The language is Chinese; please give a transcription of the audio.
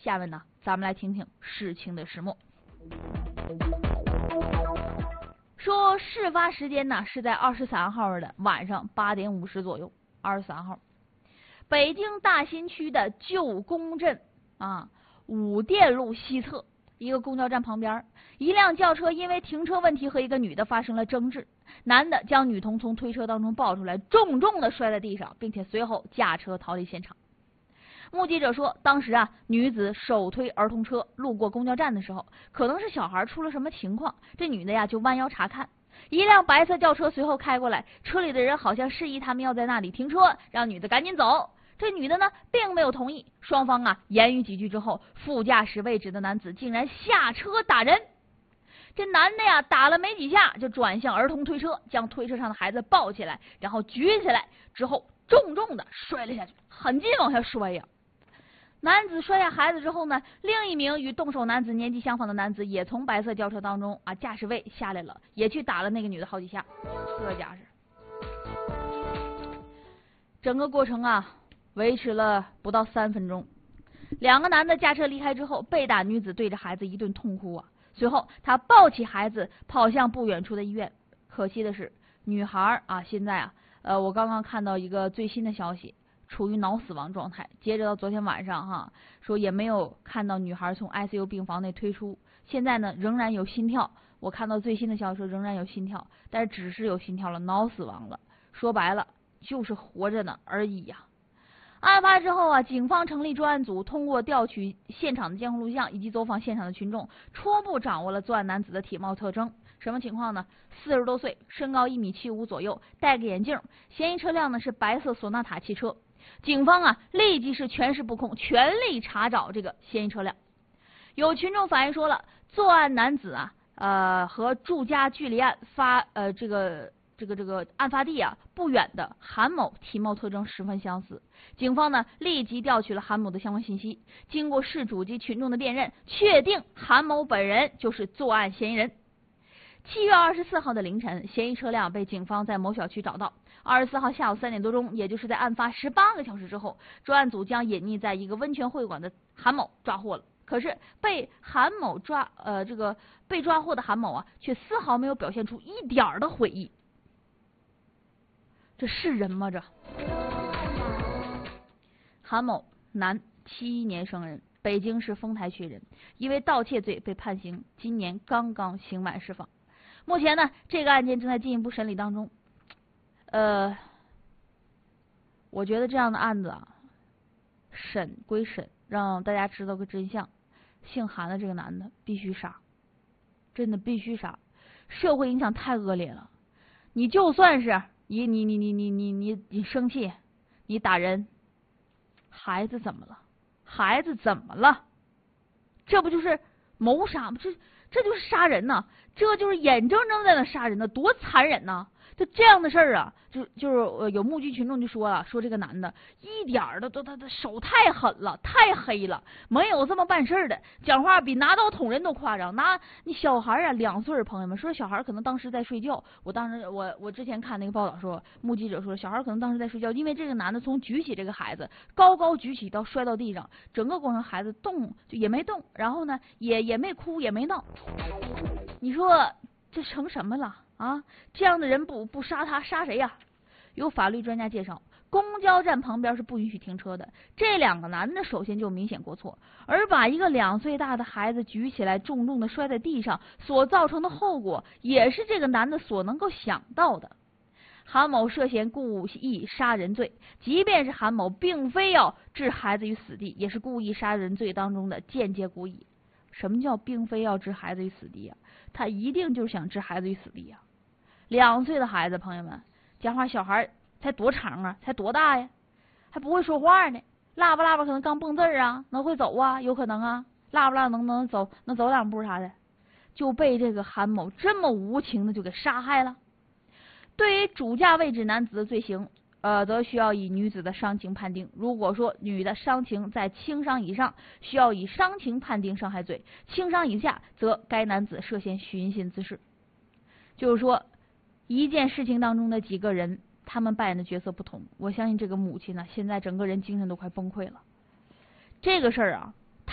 下面呢，咱们来听听事情的始末。说事发时间呢是在23号的晚上8点50左右。23号，北京大新区的旧宫镇武店路西侧一个公交站旁边，一辆轿车因为停车问题和一个女的发生了争执，男的将女童从推车当中抱出来，重重的摔在地上，并且随后驾车逃离现场。目击者说，当时女子手推儿童车路过公交站的时候，可能是小孩出了什么情况，这女的就弯腰查看。一辆白色轿车随后开过来，车里的人好像示意他们要在那里停车，让女的赶紧走。这女的呢，并没有同意。双方言语几句之后，副驾驶位置的男子竟然下车打人。这男的打了没几下，就转向儿童推车，将推车上的孩子抱起来，然后举起来之后，重重的摔了下去，很近往下摔呀。男子摔下孩子之后呢，另一名与动手男子年纪相仿的男子也从白色轿车当中驾驶位下来了，也去打了那个女的好几下。这家是整个过程维持了不到3分钟。两个男的驾车离开之后，被打女子对着孩子一顿痛哭随后他抱起孩子跑向不远处的医院。可惜的是，女孩现在我刚刚看到一个最新的消息，处于脑死亡状态。截止到昨天晚上说也没有看到女孩从 ICU 病房内推出，现在呢仍然有心跳。我看到最新的消息说仍然有心跳，但是只是有心跳了，脑死亡了。说白了就是活着呢而已案发之后警方成立专案组，通过调取现场的监控录像以及走访现场的群众，初步掌握了作案男子的体貌特征。什么情况呢？40多岁，身高1.75米左右，戴个眼镜，嫌疑车辆呢是白色索纳塔汽车。警方立即是全势布控，全力查找这个嫌疑车辆。有群众反映说了，作案男子和住家距离案案发地不远的韩某体貌特征十分相似。警方呢立即调取了韩某的相关信息，经过事主及群众的辨认，确定韩某本人就是作案嫌疑人。7月24号的凌晨，嫌疑车辆被警方在某小区找到。24号下午3点多钟，也就是在案发18个小时之后，专案组将隐匿在一个温泉会馆的韩某抓获了。可是被抓获的韩某却丝毫没有表现出一点的悔意。这是人吗？这韩某，男，71年生人，北京市丰台区人，因为盗窃罪被判刑，今年刚刚刑满释放。目前呢，这个案件正在进一步审理当中。我觉得这样的案子审归审，让大家知道个真相，姓韩的这个男的必须杀，真的必须杀，社会影响太恶劣了。你就算是你生气，你打人，孩子怎么了？孩子怎么了？这不就是谋杀吗？这就是杀人呐！这就是眼睁睁在那杀人呢，多残忍呐！就这样的事儿就是有目击群众就说了，说这个男的一点儿的他的手太狠了，太黑了，没有这么办事的，讲话比拿刀捅人都夸张。你小孩2岁，朋友们说小孩可能当时在睡觉。我之前看那个报道说，目击者说小孩可能当时在睡觉，因为这个男的从举起这个孩子高高举起到摔到地上，整个过程孩子动就也没动，然后呢也没哭也没闹。你说这成什么了这样的人不杀他杀谁呀？有法律专家介绍，公交站旁边是不允许停车的。这两个男的首先就明显过错，而把一个2岁大的孩子举起来重重的摔在地上所造成的后果，也是这个男的所能够想到的。韩某涉嫌故意杀人罪，即便是韩某并非要置孩子于死地，也是故意杀人罪当中的间接故意。什么叫并非要置孩子于死地他一定就是想置孩子于死地2岁的孩子，朋友们，讲话小孩才多长才多大呀？还不会说话呢，拉吧可能刚蹦字能会走有可能拉吧能走2步啥的，就被这个韩某这么无情的就给杀害了。对于主驾位置男子的罪行，则需要以女子的伤情判定。如果说女的伤情在轻伤以上，需要以伤情判定伤害罪；轻伤以下，则该男子涉嫌寻衅滋事。就是说，一件事情当中的几个人，他们扮演的角色不同。我相信这个母亲呢，现在整个人精神都快崩溃了。这个事儿